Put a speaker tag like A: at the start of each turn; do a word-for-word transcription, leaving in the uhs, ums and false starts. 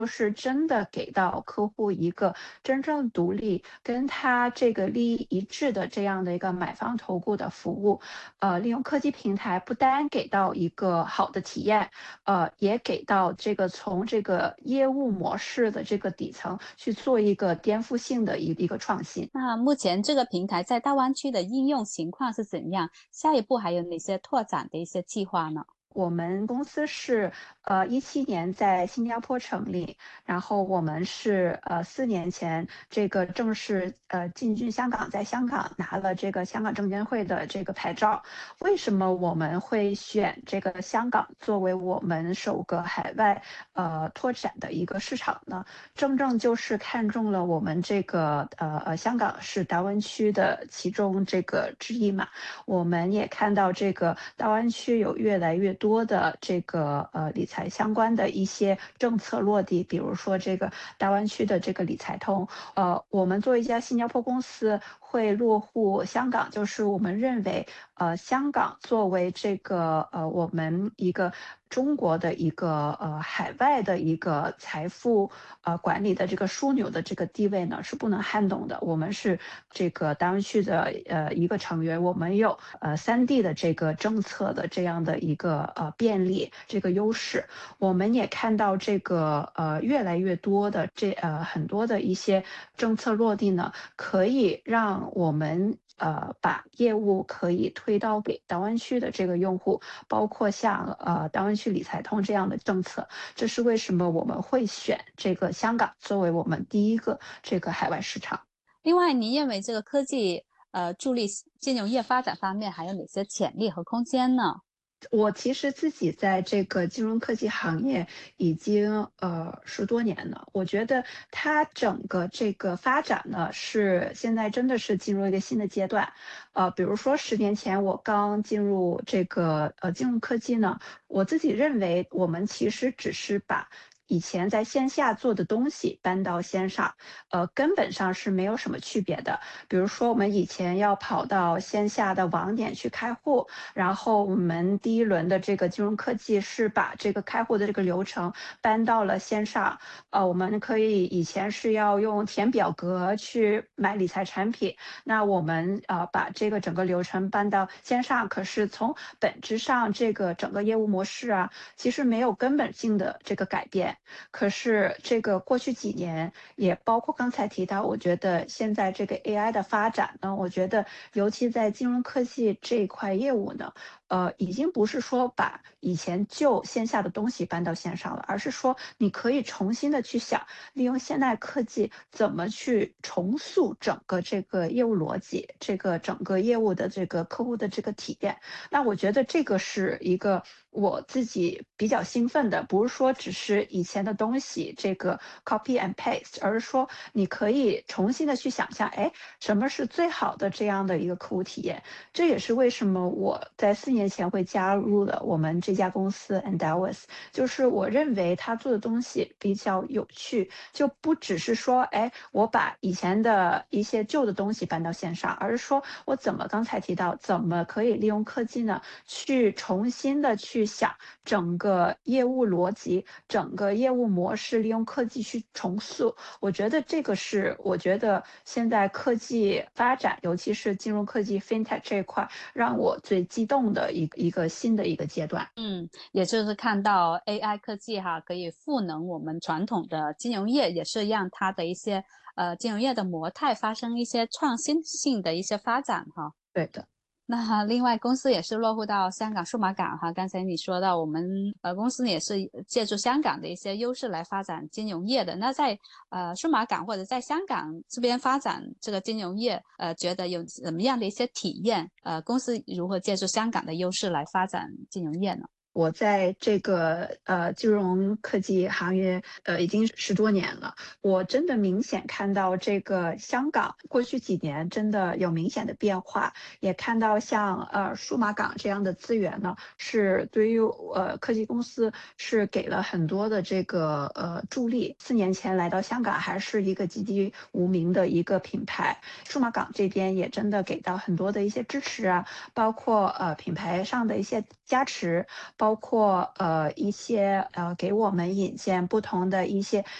A: 就是真的给到客户一个真正独立、跟他这个利益一致的这样的一个买方投顾的服务。呃，利用科技平台不单给到一个好的体验，呃，也给到这个从这个业务模式的这个底层去做一个颠覆性的一一个创新。
B: 那目前这个平台在大湾区的应用情况是怎样？下一步还有哪些拓展的一些计划呢？
A: 我们公司是呃一七年在新加坡成立，然后我们是呃四年前这个正式呃进军香港，在香港拿了这个香港证监会的这个牌照。为什么我们会选这个香港作为我们首个海外呃拓展的一个市场呢？正正就是看中了我们这个呃呃香港是大湾区的其中这个之一嘛。我们也看到这个大湾区有越来越多的这个呃理财相关的一些政策落地，比如说这个大湾区的这个理财通。呃，我们作为一家新加坡公司会落户香港，就是我们认为，呃，香港作为这个呃我们一个中国的一个呃海外的一个财富呃管理的这个枢纽的这个地位呢是不能撼动的。我们是这个大湾区的呃一个成员，我们有呃三 D 的这个政策的这样的一个呃便利这个优势。我们也看到这个呃越来越多的这呃很多的一些政策落地呢，可以让我们呃把业务可以推到给大湾区的这个用户，包括像呃大湾区理财通这样的政策。这是为什么我们会选这个香港作为我们第一个这个海外市场。
B: 另外，您认为这个科技呃助力金融业发展方面还有哪些潜力和空间呢？
A: 我其实自己在这个金融科技行业已经呃十多年了，我觉得它整个这个发展呢是现在真的是进入一个新的阶段。呃，比如说十年前我刚进入这个呃金融科技呢，我自己认为我们其实只是把以前在线下做的东西搬到线上，呃，根本上是没有什么区别的。比如说我们以前要跑到线下的网点去开户，然后我们第一轮的这个金融科技是把这个开户的这个流程搬到了线上。呃，我们可以以前是要用填表格去买理财产品，那我们呃把这个整个流程搬到线上，可是从本质上这个整个业务模式啊，其实没有根本性的这个改变。可是这个过去几年，也包括刚才提到，我觉得现在这个 A I 的发展呢，我觉得尤其在金融科技这一块业务呢，呃，已经不是说把以前旧线下的东西搬到线上了，而是说你可以重新的去想，利用现代科技怎么去重塑整个这个业务逻辑，这个整个业务的这个客户的这个体验。那我觉得这个是一个我自己比较兴奋的，不是说只是以前的东西这个 copy and paste，而是说你可以重新的去想象，哎，什么是最好的这样的一个客户体验。这也是为什么我在四年前会加入了我们这家公司 Endeavors，就是我认为他做的东西比较有趣，就不只是说，哎，我把以前的一些旧的东西搬到线上，而是说我怎么刚才提到，怎么可以利用科技呢，去重新的去想整个业务逻辑、整个业务模式，利用科技去重塑。我觉得这个是我觉得现在科技发展，尤其是金融科技 FinTech 这一块，让我最激动的一个一个新的一个阶段。
B: 嗯，也就是看到 A I 科技哈，可以赋能我们传统的金融业，也是让它的一些呃金融业的模态发生一些创新性的一些发展哈。
A: 对的。
B: 那另外，公司也是落户到香港数码港哈。刚才你说到，我们呃公司也是借助香港的一些优势来发展金融业的。那在呃数码港或者在香港这边发展这个金融业，呃，觉得有怎么样的一些体验？呃，公司如何借助香港的优势来发展金融业呢？
A: 我在这个呃金融科技行业呃已经十多年了，我真的明显看到这个香港过去几年真的有明显的变化，也看到像呃数码港这样的资源呢，是对于呃科技公司是给了很多的这个呃助力。四年前来到香港还是一个籍籍无名的一个品牌，数码港这边也真的给到很多的一些支持啊，包括呃品牌上的一些加持。 包括呃一些呃给我们引荐不同的一些